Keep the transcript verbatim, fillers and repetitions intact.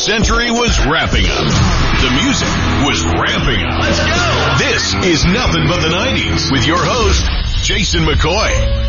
century was wrapping up. The music was ramping up. Let's go! This is Nothing But the nineties with your host, Jason McCoy.